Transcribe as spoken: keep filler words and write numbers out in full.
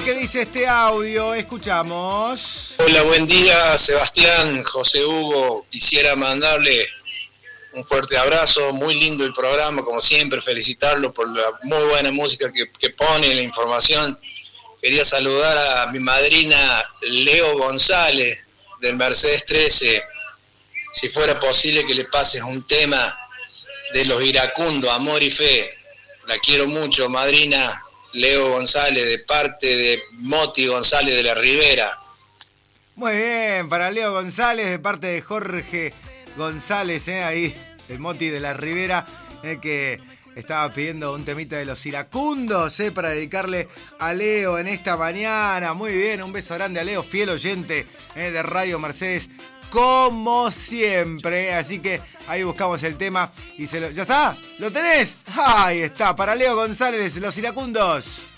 qué dice este audio. Escuchamos. Hola, buen día, Sebastián, José Hugo. Quisiera mandarle un fuerte abrazo, muy lindo el programa, como siempre, felicitarlo por la muy buena música que, que pone, la información. Quería saludar a mi madrina Leo González del Mercedes trece. Si fuera posible que le pases un tema de Los Iracundos, Amor y Fe. La quiero mucho, madrina Leo González, de parte de Moti González de la Ribera. Muy bien, para Leo González, de parte de Jorge González, eh, ahí, el Moti de la Ribera, eh, que estaba pidiendo un temita de Los Iracundos, eh, para dedicarle a Leo en esta mañana. Muy bien, un beso grande a Leo, fiel oyente eh, de Radio Mercedes, como siempre. eh, Así que ahí buscamos el tema y se lo... ¿Ya está? ¿Lo tenés? Ahí está, para Leo González, Los Iracundos.